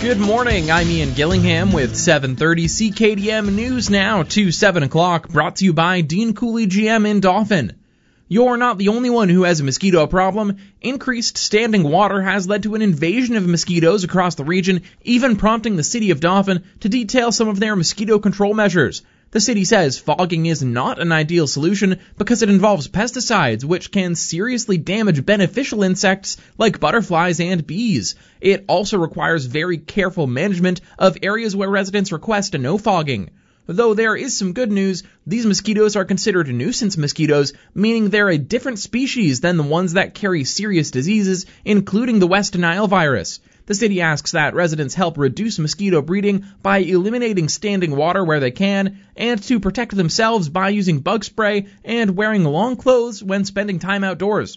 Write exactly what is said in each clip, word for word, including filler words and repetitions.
Good morning, I'm Ian Gillingham with seven thirty C K D M News Now to seven o'clock, brought to you by Dean Cooley G M in Dauphin. You're not the only one who has a mosquito problem. Increased standing water has led to an invasion of mosquitoes across the region, even prompting the city of Dauphin to detail some of their mosquito control measures. The city says fogging is not an ideal solution because it involves pesticides, which can seriously damage beneficial insects like butterflies and bees. It also requires very careful management of areas where residents request no fogging. Though there is some good news, these mosquitoes are considered nuisance mosquitoes, meaning they're a different species than the ones that carry serious diseases, including the West Nile virus. The city asks that residents help reduce mosquito breeding by eliminating standing water where they can, and to protect themselves by using bug spray and wearing long clothes when spending time outdoors.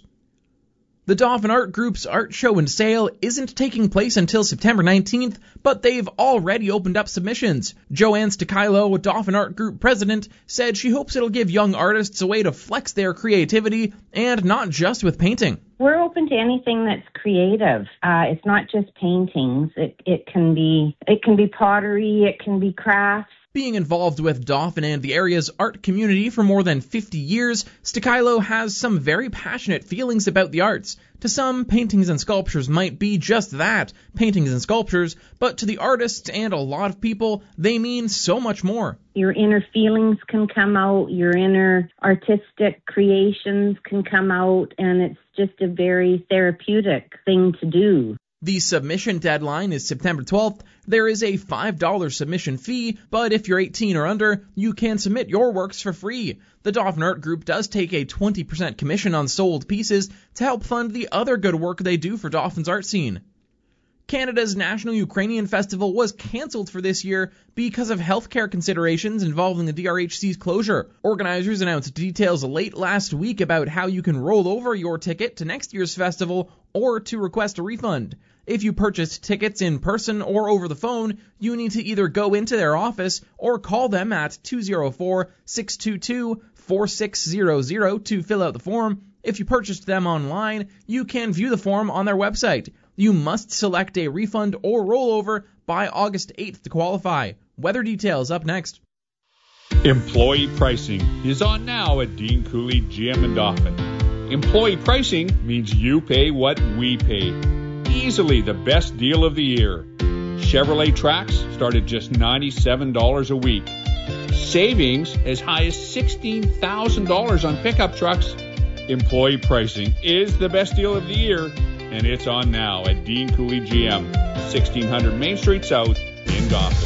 The Dauphin Art Group's art show and sale isn't taking place until September nineteenth, but they've already opened up submissions. Joanne Stakilo, Dauphin Art Group president, said she hopes it'll give young artists a way to flex their creativity, and not just with painting. We're open to anything that's creative. Uh, it's not just paintings. It it can be it can be pottery. It can be crafts. Being involved with Dauphin and the area's art community for more than fifty years, Stakilo has some very passionate feelings about the arts. To some, paintings and sculptures might be just that, paintings and sculptures, but to the artists and a lot of people, they mean so much more. Your inner feelings can come out, your inner artistic creations can come out, and it's just a very therapeutic thing to do. The submission deadline is September twelfth. There is a five dollars submission fee, but if you're eighteen or under, you can submit your works for free. The Dauphin Art Group does take a twenty percent commission on sold pieces to help fund the other good work they do for Dauphin's art scene. Canada's National Ukrainian Festival was cancelled for this year because of healthcare considerations involving the D R H C's closure. Organizers announced details late last week about how you can roll over your ticket to next year's festival or to request a refund. If you purchased tickets in person or over the phone, you need to either go into their office or call them at two oh four, six two two, four six zero zero to fill out the form. If you purchased them online, you can view the form on their website. You must select a refund or rollover by August eighth to qualify. Weather details up next. Employee pricing is on now at Dean Cooley G M in Dauphin. Employee pricing means you pay what we pay. Easily the best deal of the year. Chevrolet Trax start at just ninety-seven dollars a week. Savings as high as sixteen thousand dollars on pickup trucks. Employee pricing is the best deal of the year, and it's on now at Dean Cooley G M, sixteen hundred Main Street South in Dauphin.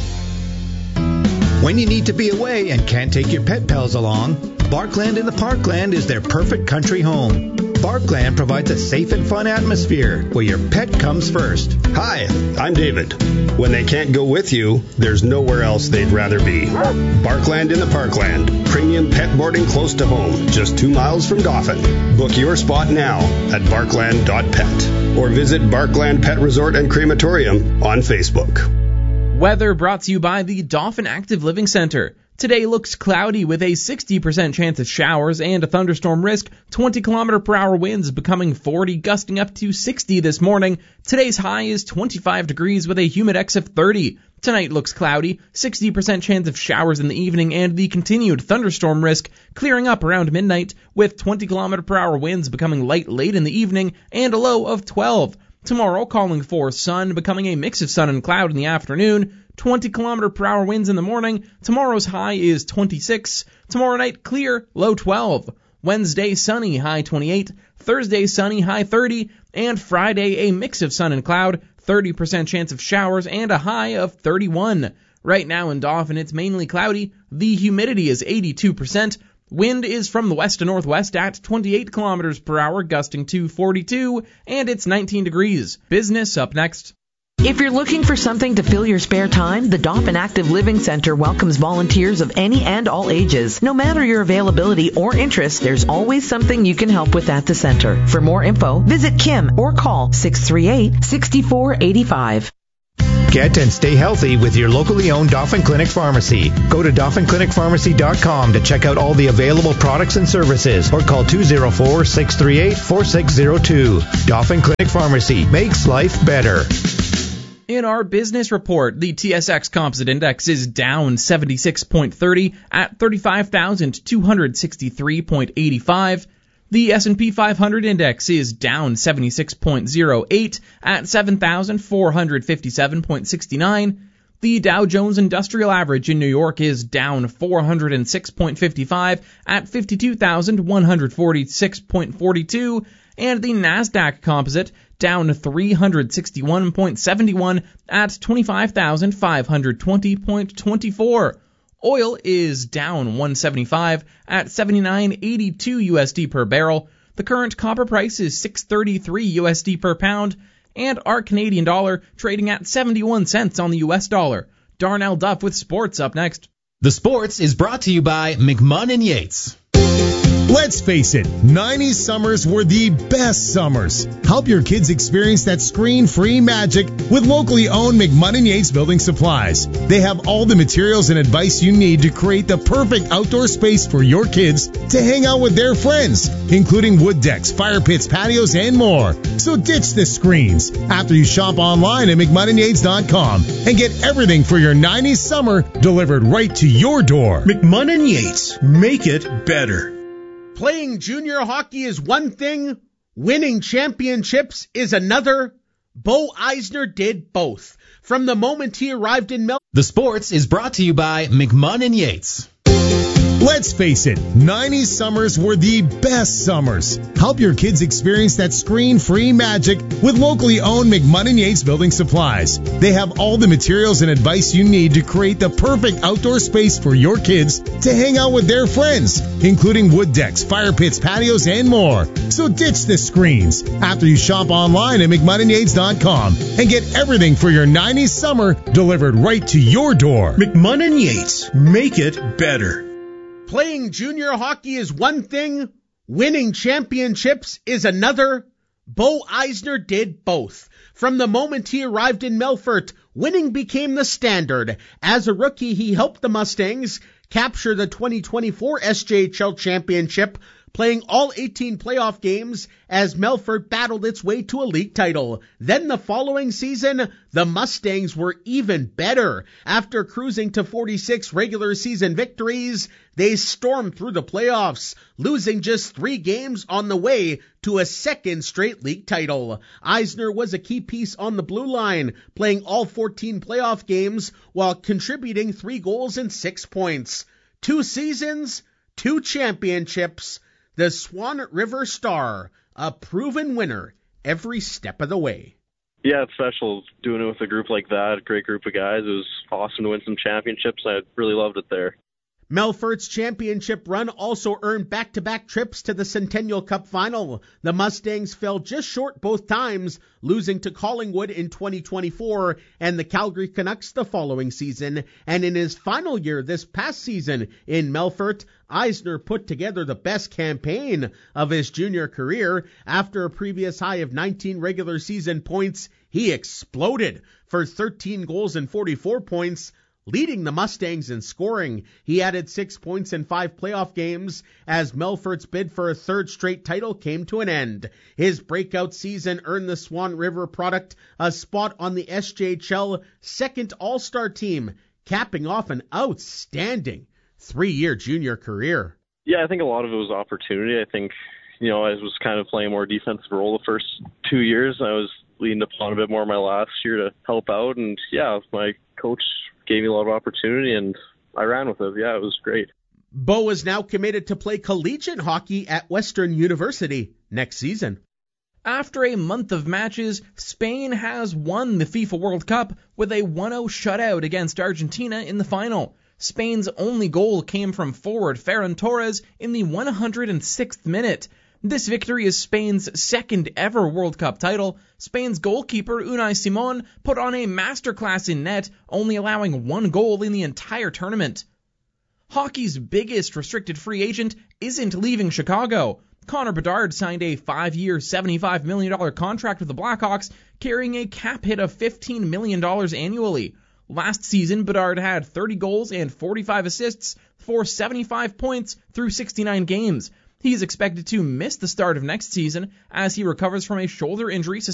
When you need to be away and can't take your pet pals along, Barkland in the Parkland is their perfect country home. Barkland provides a safe and fun atmosphere where your pet comes first. Hi, I'm David. When they can't go with you, there's nowhere else they'd rather be. Barkland in the Parkland. Premium pet boarding close to home, just two miles from Dauphin. Book your spot now at barkland dot pet or visit Barkland Pet Resort and Crematorium on Facebook. Weather brought to you by the Dauphin Active Living Center. Today looks cloudy with a sixty percent chance of showers and a thunderstorm risk. twenty kilometer per hour winds becoming forty, gusting up to sixty this morning. Today's high is twenty-five degrees with a humidex of thirty. Tonight looks cloudy, sixty percent chance of showers in the evening, and the continued thunderstorm risk clearing up around midnight with twenty kilometer per hour winds becoming light late in the evening and a low of twelve. Tomorrow calling for sun, becoming a mix of sun and cloud in the afternoon. twenty kilometer per hour winds in the morning. Tomorrow's high is twenty-six. Tomorrow night clear, low twelve. Wednesday sunny, high twenty-eight. Thursday sunny, high thirty. And Friday a mix of sun and cloud, thirty percent chance of showers and a high of thirty-one. Right now in Dauphin it's mainly cloudy. The humidity is eighty-two percent. Wind is from the west to northwest at twenty-eight kilometers per hour, gusting to forty-two, and it's nineteen degrees. Business up next. If you're looking for something to fill your spare time, the Dauphin Active Living Center welcomes volunteers of any and all ages. No matter your availability or interest, there's always something you can help with at the center. For more info, visit Kim or call six three eight, six four eight five. Get and stay healthy with your locally owned Dauphin Clinic Pharmacy. Go to dauphin clinic pharmacy dot com to check out all the available products and services or call two oh four, six three eight, four six zero two. Dauphin Clinic Pharmacy makes life better. In our business report, the T S X Composite Index is down seventy-six point three zero at thirty-five thousand two hundred sixty-three point eight five. The S and P five hundred Index is down seventy-six point zero eight at seven thousand four hundred fifty-seven point six nine. The Dow Jones Industrial Average in New York is down four hundred six point five five at fifty-two thousand one hundred forty-six point four two. And the Nasdaq Composite down three hundred sixty-one point seven one at twenty-five thousand five hundred twenty point two four. Oil is down one seventy-five at seventy-nine eighty-two U S D per barrel. The current copper price is six thirty-three U S D per pound, and our Canadian dollar trading at seventy-one cents on the U S dollar. Darnell Duff with sports up next. The Sports is brought to you by McMahon and Yates. Let's face it, nineties summers were the best summers. Help your kids experience that screen-free magic with locally owned McMahon and Yates Building Supplies. They have all the materials and advice you need to create the perfect outdoor space for your kids to hang out with their friends, including wood decks, fire pits, patios, and more. So ditch the screens after you shop online at McMahon and Yates dot com and get everything for your nineties summer delivered right to your door. McMahon and Yates, make it better. Playing junior hockey is one thing, winning championships is another. Bo Eisner did both. From the moment he arrived in Mel... The Sports is brought to you by McMahon and Yates. Let's face it, nineties summers were the best summers. Help your kids experience that screen-free magic with locally owned McMahon and Yates Building Supplies. They have all the materials and advice you need to create the perfect outdoor space for your kids to hang out with their friends, including wood decks, fire pits, patios, and more. So ditch the screens after you shop online at McMahon and Yates dot com and get everything for your nineties summer delivered right to your door. McMahon and Yates, make it better. Playing junior hockey is one thing, winning championships is another. Bo Eisner did both. From the moment he arrived in Melfort, winning became the standard. As a rookie, he helped the Mustangs capture the twenty twenty-four S J H L Championship, playing all eighteen playoff games as Melfort battled its way to a league title. Then the following season, the Mustangs were even better. After cruising to forty-six regular season victories, they stormed through the playoffs, losing just three games on the way to a second straight league title. Eisner was a key piece on the blue line, playing all fourteen playoff games while contributing three goals and six points. Two seasons, two championships. The Swan River Star, a proven winner every step of the way. Yeah, it's special doing it with a group like that, a great group of guys. It was awesome to win some championships. I really loved it there. Melfort's championship run also earned back-to-back trips to the Centennial Cup final. The Mustangs fell just short both times, losing to Collingwood in twenty twenty-four and the Calgary Canucks the following season. And in his final year this past season in Melfort, Eisner put together the best campaign of his junior career. After a previous high of nineteen regular season points, he exploded for thirteen goals and forty-four points, leading the Mustangs in scoring. He added six points in five playoff games as Melfort's bid for a third straight title came to an end. His breakout season earned the Swan River product a spot on the S J H L second All-Star team, capping off an outstanding three-year junior career. Yeah, I think a lot of it was opportunity. I think, you know, I was kind of playing a more defensive role the first two years. I was leading upon a bit more my last year to help out. And, yeah, my coach gave me a lot of opportunity, and I ran with it. Yeah, it was great. Bo is now committed to play collegiate hockey at Western University next season. After a month of matches, Spain has won the FIFA World Cup with a one oh shutout against Argentina in the final. Spain's only goal came from forward Ferran Torres in the one hundred sixth minute. This victory is Spain's second ever World Cup title. Spain's goalkeeper Unai Simon put on a masterclass in net, only allowing one goal in the entire tournament. Hockey's biggest restricted free agent isn't leaving Chicago. Connor Bedard signed a five-year, seventy-five million dollars contract with the Blackhawks, carrying a cap hit of fifteen million dollars annually. Last season, Bedard had thirty goals and forty-five assists for seventy-five points through sixty-nine games. He is expected to miss the start of next season as he recovers from a shoulder injury